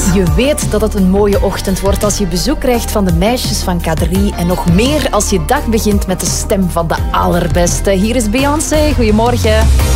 Je weet dat het een mooie ochtend wordt als je bezoek krijgt van de meisjes van K3 en nog meer als je dag begint met de stem van de allerbeste. Hier is Beyoncé. Goedemorgen.